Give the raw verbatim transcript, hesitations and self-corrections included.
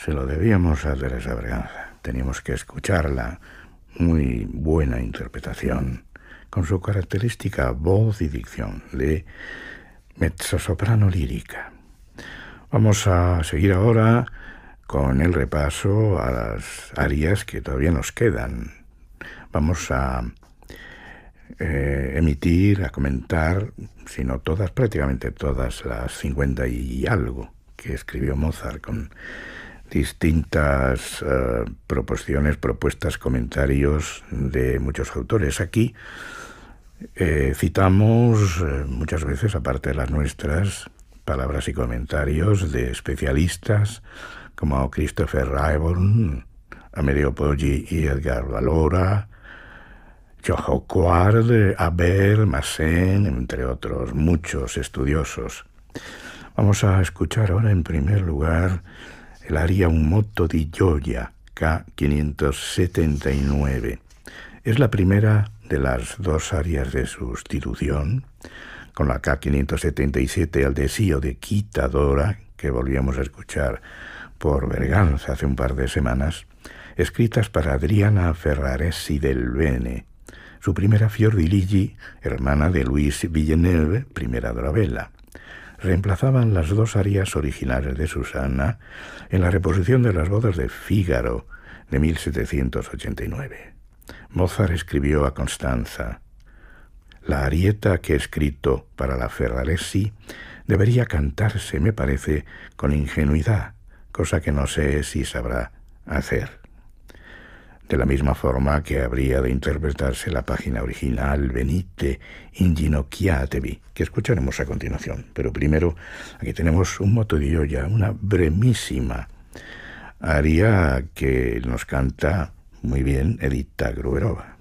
se lo debíamos a Teresa Berganza. Teníamos que escucharla. Muy buena interpretación, con su característica voz y dicción de mezzosoprano lírica. Vamos a seguir ahora con el repaso a las arias que todavía nos quedan. Vamos a eh, emitir, a comentar, si no todas, prácticamente todas las cincuenta y algo que escribió Mozart, con distintas uh, proposiciones, propuestas, comentarios de muchos autores. Aquí eh, citamos eh, muchas veces, aparte de las nuestras, palabras y comentarios de especialistas como Christopher Rayborn, Amedeo Poggi y Edgar Valora, Joao Quart, Aber, Massen, entre otros muchos estudiosos. Vamos a escuchar ahora en primer lugar el aria Un moto di gioia, K quinientos setenta y nueve. Es la primera de las dos arias de sustitución, con la K quinientos setenta y siete al desío de Quitadora, que volvíamos a escuchar por Berganza hace un par de semanas, escritas para Adriana Ferraresi del Bene, su primera Fiordiligi, hermana de Louis Villeneuve, primera Dolabella. Reemplazaban las dos arias originales de Susanna en la reposición de las bodas de Fígaro de mil setecientos ochenta y nueve. Mozart escribió a Constanza: la arieta que he escrito para la Ferraresi debería cantarse, me parece, con ingenuidad, cosa que no sé si sabrá hacer. De la misma forma que habría de interpretarse la página original Venite inginocchiatevi, que escucharemos a continuación. Pero primero, aquí tenemos un moto di gioia, una bremísima aria que nos canta muy bien Edita Gruberova.